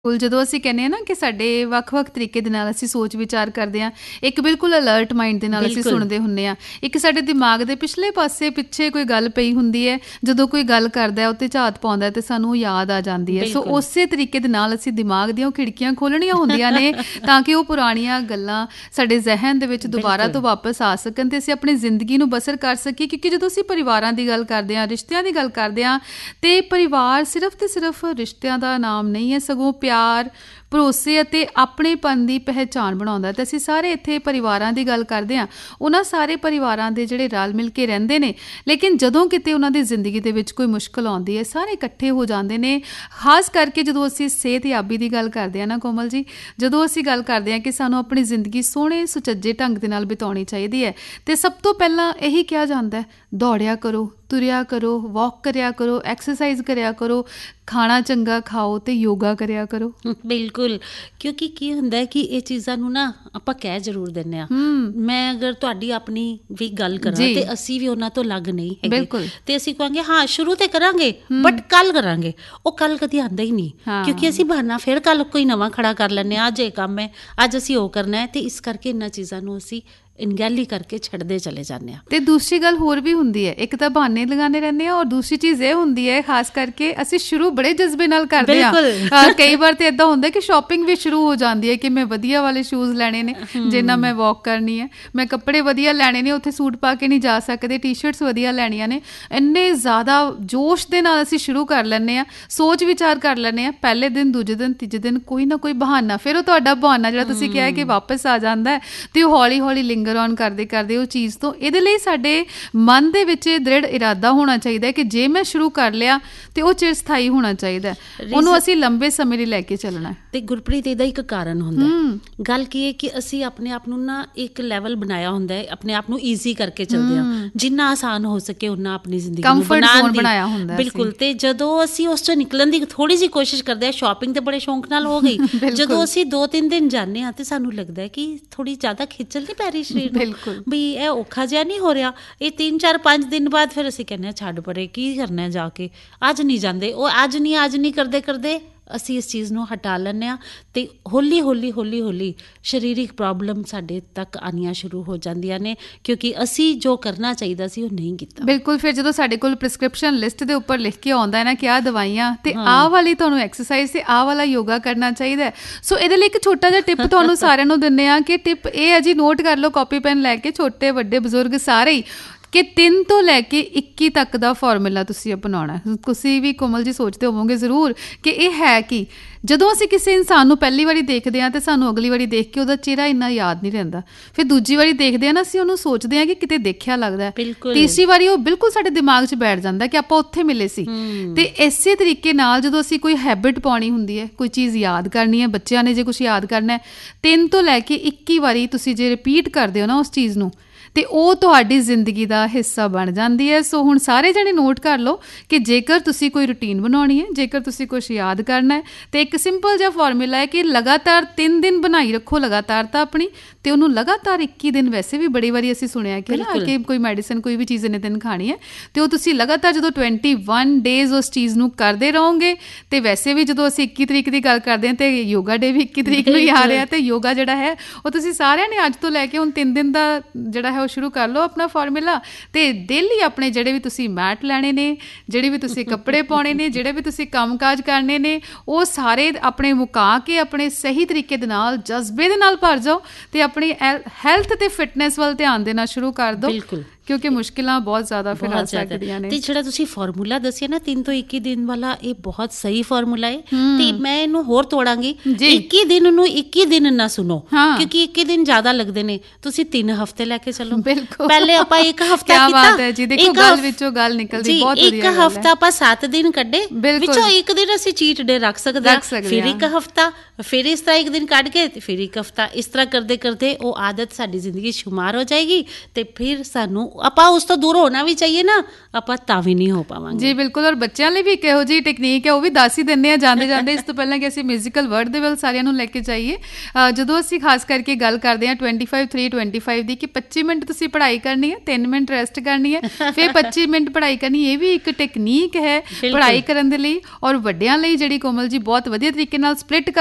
ਜਦੋਂ ਅਸੀਂ ਕਹਿੰਦੇ ਹਾਂ ਨਾ ਕਿ ਸਾਡੇ ਵੱਖ-ਵੱਖ ਤਰੀਕੇ ਦੇ ਨਾਲ ਅਸੀਂ ਸੋਚ ਵਿਚਾਰ ਕਰਦੇ ਹਾਂ, ਇੱਕ ਬਿਲਕੁਲ ਅਲਰਟ ਮਾਈਂਡ ਦੇ ਨਾਲ ਅਸੀਂ ਸੁਣਦੇ ਹੁੰਦੇ ਹਾਂ, ਇੱਕ ਸਾਡੇ ਦਿਮਾਗ ਦੇ ਪਿਛਲੇ ਪਾਸੇ ਪਿੱਛੇ ਕੋਈ ਗੱਲ ਪਈ ਹੁੰਦੀ ਹੈ, ਜਦੋਂ ਕੋਈ ਗੱਲ ਕਰਦਾ ਉੱਤੇ ਝਾਤ ਪਾਉਂਦਾ ਤੇ ਸਾਨੂੰ ਯਾਦ ਆ ਜਾਂਦੀ ਹੈ। ਸੋ ਉਸੇ ਤਰੀਕੇ ਦੇ ਨਾਲ ਅਸੀਂ ਦਿਮਾਗ ਦੀਆਂ ਉਹ ਖਿੜਕੀਆਂ ਖੋਲ੍ਹਣੀਆਂ ਹੁੰਦੀਆਂ ਨੇ ਤਾਂ ਕਿ ਉਹ ਪੁਰਾਣੀਆਂ ਗੱਲਾਂ ਸਾਡੇ ਜ਼ਹਿਨ ਦੇ ਵਿੱਚ ਦੁਬਾਰਾ ਤੋਂ ਵਾਪਸ ਆ ਸਕਣ ਤੇ ਅਸੀਂ ਆਪਣੀ ਜ਼ਿੰਦਗੀ ਨੂੰ ਬਸਰ ਕਰ ਸਕੀਏ। ਕਿਉਂਕਿ ਜਦੋਂ ਅਸੀਂ ਪਰਿਵਾਰਾਂ ਦੀ ਗੱਲ ਕਰਦੇ ਹਾਂ, ਰਿਸ਼ਤਿਆਂ ਦੀ ਗੱਲ ਕਰਦੇ ਹਾਂ, ਤੇ ਪਰਿਵਾਰ ਸਿਰਫ ਤੇ ਸਿਰਫ ਰਿਸ਼ਤਿਆਂ ਦਾ ਨਾਮ ਨਹੀਂ ਹੈ, ਸਗੋਂ ਪਿਆਰ, ਭਰੋਸੇ ਅਤੇ ਆਪਣੇਪਨ ਦੀ ਪਹਿਚਾਣ ਬਣਾਉਂਦਾ। ਤੇ ਅਸੀਂ ਸਾਰੇ ਇੱਥੇ ਪਰਿਵਾਰਾਂ ਦੀ ਗੱਲ ਕਰਦੇ ਹਾਂ, ਉਹਨਾਂ ਸਾਰੇ ਪਰਿਵਾਰਾਂ ਦੇ ਜਿਹੜੇ ਰਲ ਮਿਲ ਕੇ ਰਹਿੰਦੇ ਨੇ, ਲੇਕਿਨ ਜਦੋਂ ਕਿਤੇ ਉਹਨਾਂ ਦੀ ਜ਼ਿੰਦਗੀ ਦੇ ਵਿੱਚ ਕੋਈ ਮੁਸ਼ਕਿਲ ਆਉਂਦੀ ਹੈ, ਸਾਰੇ ਇਕੱਠੇ ਹੋ ਜਾਂਦੇ ਨੇ। ਖਾਸ ਕਰਕੇ ਜਦੋਂ ਅਸੀਂ ਸਿਹਤਯਾਬੀ ਦੀ ਗੱਲ ਕਰਦੇ ਹਾਂ ਨਾ ਕੋਮਲ ਜੀ, ਜਦੋਂ ਅਸੀਂ ਗੱਲ ਕਰਦੇ ਹਾਂ ਕਿ ਸਾਨੂੰ ਆਪਣੀ ਜ਼ਿੰਦਗੀ ਸੋਹਣੇ ਸੁਚੱਜੇ ਢੰਗ ਦੇ ਨਾਲ ਬਿਤਾਉਣੀ ਚਾਹੀਦੀ ਹੈ, ਤੇ ਸਭ ਤੋਂ ਪਹਿਲਾਂ ਇਹੀ ਕਿਹਾ ਜਾਂਦਾ, ਦੌੜਿਆ ਕਰੋ, ਤੁਰਿਆ ਕਰੋ, ਵਾਕ ਕਰਿਆ ਕਰੋ, ਐਕਸਰਸਾਈਜ਼ ਕਰਿਆ ਕਰੋ, ਖਾਣਾ ਚੰਗਾ ਖਾਓ ਤੇ ਯੋਗਾ ਕਰਿਆ ਕਰੋ। ਬਿਲਕੁਲ, ਕਿਉਂਕਿ ਕੀ ਹੁੰਦਾ ਕਿ ਇਹ ਚੀਜ਼ਾਂ ਨੂੰ ਨਾ ਆਪਾਂ ਕਹਿ ਜ਼ਰੂਰ ਦਿੰਦੇ ਹਾਂ। ਮੈਂ ਅਗਰ ਤੁਹਾਡੀ ਆਪਣੀ ਵੀ ਗੱਲ ਕਰਾਂ ਤੇ ਅਸੀਂ ਵੀ ਉਹਨਾਂ ਤੋਂ ਅਲੱਗ ਨਹੀਂ ਹੈਗੇ, ਤੇ ਅਸੀਂ ਕਹਾਂਗੇ ਹਾਂ ਸ਼ੁਰੂ ਤੇ ਕਰਾਂਗੇ ਬਟ ਕੱਲ ਕਰਾਂਗੇ, ਉਹ ਕੱਲ ਕਦੀ ਆਉਂਦਾ ਹੀ ਨਹੀਂ, ਕਿਉਂਕਿ ਅਸੀਂ ਬਹਾਨਾ ਫਿਰ ਕੱਲ ਕੋਈ ਨਵਾਂ ਖੜਾ ਕਰ ਲੈਂਦੇ ਹਾਂ। ਅੱਜ ਇਹ ਕੰਮ ਹੈ, ਅੱਜ ਅਸੀਂ ਉਹ ਕਰਨਾ ਹੈ, ਤੇ ਇਸ ਕਰਕੇ ਇਹਨਾਂ ਚੀਜ਼ਾਂ ਨੂੰ ਅਸੀਂ ਅਣਗਹਿਲੀ ਕਰਕੇ ਛੱਡਦੇ ਚਲੇ ਜਾਂਦੇ ਹਾਂ। ਤੇ ਦੂਸਰੀ ਗੱਲ ਹੋਰ ਵੀ ਹੁੰਦੀ ਹੈ, ਇੱਕ ਤਾਂ ਬਹਾਨੇ ਲਗਾਉਂਦੇ ਰਹਿੰਦੇ ਹਾਂ, ਔਰ ਦੂਸਰੀ ਚੀਜ਼ ਇਹ ਹੁੰਦੀ ਹੈ ਖਾਸ ਕਰਕੇ ਅਸੀਂ ਸ਼ੁਰੂ ਬੜੇ ਜਜ਼ਬੇ ਨਾਲ ਕਰਦੇ ਹਾਂ। ਕਈ ਵਾਰ ਤਾਂ ਇੱਦਾਂ ਹੁੰਦਾ ਕਿ ਸ਼ਾਪਿੰਗ ਵੀ ਸ਼ੁਰੂ ਹੋ ਜਾਂਦੀ ਹੈ ਕਿ ਮੈਂ ਵਧੀਆ ਵਾਲੇ ਸ਼ੂਜ਼ ਲੈਣੇ ਨੇ ਜਿੰਨਾ ਮੈਂ ਵਾਕ ਕਰਨੀ ਹੈ, ਮੈਂ ਕੱਪੜੇ ਵਧੀਆ ਲੈਣੇ ਨੇ, ਉੱਥੇ ਸੂਟ ਪਾ ਕੇ ਨਹੀਂ ਜਾ ਸਕਦੇ, ਟੀ-ਸ਼ਰਟਸ ਵਧੀਆ ਲੈਣੀਆਂ ਨੇ। ਇੰਨੇ ਜ਼ਿਆਦਾ ਜੋਸ਼ ਦੇ ਨਾਲ ਅਸੀਂ ਸ਼ੁਰੂ ਕਰ ਲੈਂਦੇ ਹਾਂ, ਸੋਚ ਵਿਚਾਰ ਕਰ ਲੈਂਦੇ ਹਾਂ। ਪਹਿਲੇ ਦਿਨ, ਦੂਜੇ ਦਿਨ, ਤੀਜੇ ਦਿਨ ਕੋਈ ਨਾ ਕੋਈ ਬਹਾਨਾ, ਫਿਰ ਉਹ ਤੁਹਾਡਾ ਬਹਾਨਾ ਜਿਹੜਾ ਤੁਸੀਂ ਕਿਹਾ ਕਿ ਵਾਪਸ ਆ ਜਾਂਦਾ ਹੈ, ਤੇ ਉਹ ਹੌਲੀ ਹੌਲੀ ਲਿੰਗਰ ਔਨ ਕਰਦੇ ਕਰਦੇ ਉਹ ਚੀਜ਼ ਤੋਂ। ਇਹਦੇ ਲਈ ਸਾਡੇ ਮਨ ਦੇ ਵਿੱਚ ਦ੍ਰਿੜ ਇਰਾਦਾ ਹੋਣਾ ਚਾਹੀਦਾ ਹੈ ਕਿ ਜੇ ਮੈਂ ਸ਼ੁਰੂ ਕਰ ਲਿਆ ਤੇ ਉਹ ਚਿਰ ਸਥਾਈ ਹੋਣਾ ਚਾਹੀਦਾ, ਉਹਨੂੰ ਅਸੀਂ ਲੰਬੇ ਸਮੇਂ ਲਈ ਲੈ ਕੇ ਚੱਲਣਾ। ਤੇ ਗੁਰਪ੍ਰੀਤ, ਇਹਦਾ ਇੱਕ ਕਾਰਨ ਹੁੰਦਾ, ਗੱਲ ਕੀ ਹੈ ਕਿ ਅਸੀਂ ਆਪਣੇ ਆਪ ਨੂੰ ਨਾ ਇੱਕ ਲੈਵਲ ਬਣਾਇਆ ਹੁੰਦਾ ਹੈ, ਆਪਣੇ ਆਪ ਨੂੰ ਈਜ਼ੀ ਕਰਕੇ ਚੱਲਦੇ ਹਾਂ, ਜਿੰਨਾ ਆਸਾਨ ਹੋ ਸਕੇ ਉਨਾ ਆਪਣੀ ਜ਼ਿੰਦਗੀ ਨੂੰ ਬਣਾਇਆ ਹੁੰਦਾ। ਬਿਲਕੁਲ, ਤੇ ਜਦੋਂ ਅਸੀਂ ਉਸ ਚੋਂ ਨਿਕਲਣ ਦੀ ਥੋੜੀ ਜਿਹੀ ਕੋਸ਼ਿਸ਼ ਕਰਦੇ ਹਾਂ, ਸ਼ਾਪਿੰਗ ਤੇ ਬੜੇ ਸ਼ੌਂਕ ਨਾਲ ਹੋ ਗਈ, ਜਦੋਂ ਅਸੀਂ 2-3 ਦਿਨ ਜਾਂਦੇ ਹਾਂ ਤੇ ਸਾਨੂੰ ਲੱਗਦਾ ਹੈ ਕਿ ਥੋੜੀ ਜ਼ਿਆਦਾ ਖਿੱਚਲ ਨਹੀਂ ਪੈ ਰਹੀ ਸਰੀਰ ਨੂੰ, ਵੀ ਇਹ ਔਖਾ ਜਿਹਾ ਨਹੀਂ ਹੋ ਰਿਹਾ। ਇਹ 3-4-5 ਦਿਨ ਬਾਅਦ ਫਿਰ ਅਸੀਂ ਕਹਿੰਦੇ ਹਾਂ ਛੱਡ ਪਰੇ, ਕੀ ਕਰਨਾ ਜਾ ਕੇ, ਅੱਜ ਨਹੀਂ ਜਾਂਦੇ, ਉਹ ਅੱਜ ਨਹੀਂ ਕਰਦੇ ਕਰਦੇ ਅਸੀਂ ਇਸ ਚੀਜ਼ ਨੂੰ ਹਟਾ ਲੈਂਦੇ ਹਾਂ, ਤੇ ਹੌਲੀ ਹੌਲੀ ਸਰੀਰਿਕ ਪ੍ਰੋਬਲਮ ਸਾਡੇ ਤੱਕ ਆਉਣੀਆਂ ਸ਼ੁਰੂ ਹੋ ਜਾਂਦੀਆਂ ਨੇ, ਕਿਉਂਕਿ ਅਸੀਂ ਜੋ ਕਰਨਾ ਚਾਹੀਦਾ ਸੀ ਉਹ ਨਹੀਂ ਕੀਤਾ। ਬਿਲਕੁਲ, ਫਿਰ ਜਦੋਂ ਸਾਡੇ ਕੋਲ ਪ੍ਰਿਸਕ੍ਰਿਪਸ਼ਨ ਲਿਸਟ ਦੇ ਉੱਪਰ ਲਿਖ ਕੇ ਆਉਂਦਾ ਹੈ ਨਾ ਕਿ ਆਹ ਦਵਾਈਆਂ ਤੇ ਆਹ ਵਾਲੀ ਤੁਹਾਨੂੰ ਐਕਸਰਸਾਈਜ਼ ਤੇ ਆਹ ਵਾਲਾ ਯੋਗਾ ਕਰਨਾ ਚਾਹੀਦਾ ਹੈ। ਸੋ ਇਹਦੇ ਲਈ ਇੱਕ ਛੋਟਾ ਜਿਹਾ ਟਿਪ ਤੁਹਾਨੂੰ ਸਾਰਿਆਂ ਨੂੰ ਦਿੰਦੇ ਹਾਂ ਕਿ ਟਿਪ ਇਹ ਹੈ ਜੀ, ਨੋਟ ਕਰ ਲਓ ਕਾਪੀ ਪੈਨ ਲੈ ਕੇ, ਛੋਟੇ ਵੱਡੇ ਬਜ਼ੁਰਗ ਸਾਰੇ ਹੀ, ਕਿ 3 ਤੋਂ ਲੈ ਕੇ 21 ਤੱਕ ਦਾ ਫਾਰਮੂਲਾ ਤੁਸੀਂ ਅਪਣਾਉਣਾ। ਤੁਸੀਂ ਵੀ ਕੋਮਲ ਜੀ ਸੋਚਦੇ ਹੋਵੋਗੇ ਜ਼ਰੂਰ ਕਿ ਇਹ ਹੈ ਕਿ ਜਦੋਂ ਅਸੀਂ ਕਿਸੇ ਇਨਸਾਨ ਨੂੰ ਪਹਿਲੀ ਵਾਰੀ ਦੇਖਦੇ ਹਾਂ ਤੇ ਸਾਨੂੰ ਅਗਲੀ ਵਾਰੀ ਦੇਖ ਕੇ ਉਹਦਾ ਚਿਹਰਾ ਇੰਨਾ ਯਾਦ ਨਹੀਂ ਰਹਿੰਦਾ, ਫਿਰ ਦੂਜੀ ਵਾਰੀ ਦੇਖਦੇ ਹਾਂ ਨਾ ਅਸੀਂ ਉਹਨੂੰ ਸੋਚਦੇ ਹਾਂ ਕਿ ਕਿਤੇ ਦੇਖਿਆ ਲੱਗਦਾ, ਤੀਸਰੀ ਵਾਰੀ ਉਹ ਬਿਲਕੁਲ ਸਾਡੇ ਦਿਮਾਗ 'ਚ ਬੈਠ ਜਾਂਦਾ ਕਿ ਆਪਾਂ ਉੱਥੇ ਮਿਲੇ ਸੀ। ਤੇ ਇਸੇ ਤਰੀਕੇ ਨਾਲ ਜਦੋਂ ਅਸੀਂ ਕੋਈ ਹੈਬਿਟ ਪਾਉਣੀ ਹੁੰਦੀ ਹੈ, ਕੋਈ ਚੀਜ਼ ਯਾਦ ਕਰਨੀ ਹੈ, ਬੱਚਿਆਂ ਨੇ ਜੇ ਕੁਛ ਯਾਦ ਕਰਨਾ, 3 ਤੋਂ ਲੈ ਕੇ 21 ਵਾਰੀ ਤੁਸੀਂ ਜੇ ਰਿਪੀਟ ਕਰਦੇ ਹੋ ਨਾ ਉਸ ਚੀਜ਼ ਨੂੰ, ਤੇ ਉਹ ਤੁਹਾਡੀ ਜ਼ਿੰਦਗੀ ਦਾ ਹਿੱਸਾ ਬਣ ਜਾਂਦੀ ਹੈ। ਸੋ ਹੁਣ ਸਾਰੇ ਜਣੇ ਨੋਟ ਕਰ ਲਓ ਕਿ ਜੇਕਰ ਤੁਸੀਂ ਕੋਈ ਰੂਟੀਨ ਬਣਾਉਣੀ ਹੈ, ਜੇਕਰ ਤੁਸੀਂ ਕੁਛ ਯਾਦ ਕਰਨਾ ਹੈ, ਤੇ ਇੱਕ ਸਿੰਪਲ ਜਿਹਾ ਫਾਰਮੂਲਾ ਹੈ ਕਿ ਲਗਾਤਾਰ 3 ਦਿਨ ਬਣਾਈ ਰੱਖੋ ਲਗਾਤਾਰਤਾ ਆਪਣੀ, ਤੇ ਉਹਨੂੰ ਲਗਾਤਾਰ 21 ਦਿਨ, ਵੈਸੇ ਵੀ ਬੜੀ ਵਾਰੀ ਅਸੀਂ ਸੁਣਿਆ ਕਿ ਨਾ ਕਿ ਕੋਈ ਮੈਡੀਸਨ ਕੋਈ ਵੀ ਚੀਜ਼ ਇੰਨੇ ਦਿਨ ਖਾਣੀ ਹੈ, ਤੇ ਉਹ ਤੁਸੀਂ ਲਗਾਤਾਰ ਜਦੋਂ 21 ਡੇਜ਼ ਉਸ ਚੀਜ਼ ਨੂੰ ਕਰਦੇ ਰਹੋਗੇ। ਤੇ ਵੈਸੇ ਵੀ ਜਦੋਂ ਅਸੀਂ 21 ਤਰੀਕ ਦੀ ਗੱਲ ਕਰਦੇ ਹਾਂ ਤੇ ਯੋਗਾ ਡੇ ਵੀ 21 ਤਰੀਕ ਨੂੰ ਹੀ ਆ ਰਿਹਾ, ਤੇ ਯੋਗਾ ਜਿਹੜਾ ਹੈ ਉਹ ਤੁਸੀਂ ਸਾਰਿਆਂ ਨੇ ਅੱਜ ਤੋਂ ਲੈ ਕੇ ਹੁਣ 3 ਦਿਨ ਦਾ ਜਿਹੜਾ ਹੈ ਉਹ ਸ਼ੁਰੂ ਕਰ ਲਓ ਆਪਣਾ ਫਾਰਮੂਲਾ। ਤੇ ਡੇਲੀ ਆਪਣੇ ਜਿਹੜੇ ਵੀ ਤੁਸੀਂ ਮੈਟ ਲੈਣੇ ਨੇ, ਜਿਹੜੇ ਵੀ ਤੁਸੀਂ ਕੱਪੜੇ ਪਾਉਣੇ ਨੇ, ਜਿਹੜੇ ਵੀ ਤੁਸੀਂ ਕੰਮਕਾਜ ਕਰਨੇ ਨੇ, ਉਹ ਸਾਰੇ ਆਪਣੇ ਮੁਕਾ ਕੇ ਆਪਣੇ ਸਹੀ ਤਰੀਕੇ ਦੇ ਨਾਲ ਜਜ਼ਬੇ ਦੇ ਨਾਲ ਭਰ ਜਾਓ, ਤੇ ਆਪਣੀ ਹੈਲਥ ਤੇ ਫਿਟਨੈਸ ਵੱਲ ਧਿਆਨ ਦੇਣਾ ਸ਼ੁਰੂ ਕਰ ਦਿਓ, ਕਿਉਂਕਿ ਮੁਸ਼ਕਿਲਾਂ ਬਹੁਤ ਜ਼ਿਆਦਾ ਫਿਰ ਆ ਸਕਦੀਆਂ ਨੇ। ਤੇ ਜਿਹੜਾ ਤੁਸੀਂ ਫਾਰਮੂਲਾ ਦੱਸਿਆ ਨਾ 3 ਤੋਂ 21 ਦਿਨ ਵਾਲਾ, ਇਹ ਬਹੁਤ ਸਹੀ ਫਾਰਮੂਲਾ ਹੈ, ਤੇ ਮੈਂ ਇਹਨੂੰ ਹੋਰ ਤੋੜਾਂਗੀ। 21 ਦਿਨ ਨੂੰ 21 ਦਿਨ ਨਾ ਸੁਣੋ, ਕਿਉਂਕਿ 21 ਦਿਨ ਜ਼ਿਆਦਾ ਲੱਗਦੇ ਨੇ, ਤੁਸੀਂ 3 ਹਫ਼ਤੇ ਲੈ ਕੇ ਚੱਲੋ। ਪਹਿਲੇ ਆਪਾਂ 1 ਹਫ਼ਤਾ ਕੀਤਾ, ਇੱਕ ਹਫ਼ਤਾ ਆਪਾਂ 7 ਦਿਨ ਕੱਢੇ, ਵਿੱਚੋਂ 1 ਦਿਨ ਅਸੀਂ ਚੀਟ ਡੇ ਰੱਖ ਸਕਦੇ ਹਾਂ, ਫਿਰ 1 ਹਫ਼ਤਾ, ਫਿਰ ਇਸ ਤਰ੍ਹਾਂ 1 ਦਿਨ ਕੱਢ ਕੇ ਫਿਰ 1 ਹਫ਼ਤਾ, ਇਸ ਤਰ੍ਹਾਂ ਕਰਦੇ ਕਰਦੇ ਉਹ ਆਦਤ ਸਾਡੀ ਜ਼ਿੰਦਗੀ ਸ਼ੁਮਾਰ ਹੋ ਜਾਏਗੀ, ਤੇ ਫਿਰ ਸਾਨੂੰ ਆਪਾਂ ਉਸ ਤੋਂ ਦੂਰ ਹੋਣਾ ਵੀ ਚਾਹੀਏ ਨਾ, ਆਪਾਂ ਤਾਂ ਵੀ ਨਹੀਂ ਹੋ ਪਾਵਾਂਗੇ। ਜੀ ਬਿਲਕੁਲ। ਔਰ ਬੱਚਿਆਂ ਲਈ ਵੀ ਇੱਕ ਇਹੋ ਜਿਹੀ ਟੈਕਨੀਕ ਹੈ, ਉਹ ਵੀ ਦੱਸ ਹੀ ਦਿੰਦੇ ਆ ਜਾਂਦੇ ਜਾਂਦੇ, ਇਸ ਤੋਂ ਪਹਿਲਾਂ ਕਿ ਅਸੀਂ ਮਿਊਜ਼ੀਕਲ ਵਰਡ ਦੇ ਵੱਲ ਸਾਰਿਆਂ ਨੂੰ ਲੈ ਕੇ ਜਾਈਏ। ਜਦੋਂ ਅਸੀਂ ਖਾਸ ਕਰਕੇ ਗੱਲ ਕਰਦੇ ਹਾਂ 25-3-25 ਦੀ, ਕਿ 25 ਮਿੰਟ ਤੁਸੀਂ ਪੜ੍ਹਾਈ ਕਰਨੀ ਹੈ, 3 ਮਿੰਟ ਰੈਸਟ ਕਰਨੀ ਹੈ, ਫਿਰ 25 ਮਿੰਟ ਪੜ੍ਹਾਈ ਕਰਨੀ, ਇਹ ਵੀ ਇੱਕ ਟੈਕਨੀਕ ਹੈ ਪੜ੍ਹਾਈ ਕਰਨ ਦੇ ਲਈ। ਔਰ ਵੱਡਿਆਂ ਲਈ ਜਿਹੜੀ ਕੋਮਲ ਜੀ ਬਹੁਤ ਵਧੀਆ ਤਰੀਕੇ ਨਾਲ ਸਪਲਿਟ